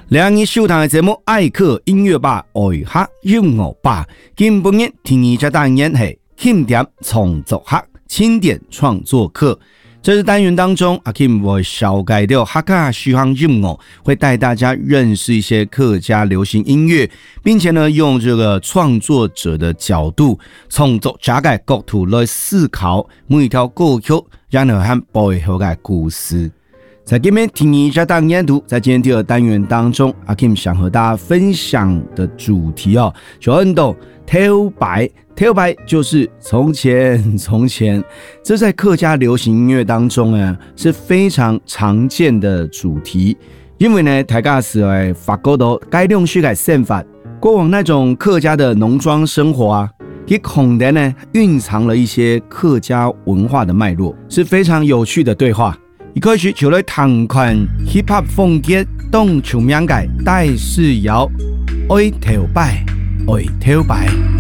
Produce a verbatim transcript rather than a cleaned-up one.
两日收听的节目《爱客音乐吧》，爱客音乐吧。今本日听一家单元是轻点创作客，轻点创作课。这是单元当中，阿 Kim 会小改掉客家西洋音乐，会带大家认识一些客家流行音乐，并且呢，用这个创作者的角度，从作家的角度来思考每一条歌曲，然后和背后的故事。在今天听一下单元读，在今天第二单元当中，阿 Kim 想和大家分享的主题哦，就很多跳白，跳白就是从前从前，这在客家流行音乐当中呢是非常常见的主题，因为呢，大家是会发觉到该用许个宪法，过往那种客家的农庄生活啊。也可能呢蕴藏了一些客家文化的脉络，是非常有趣的对话。一开始就来谈看 hip hop 风格，当唱名嘅大四谣，爱跳摆，爱跳摆。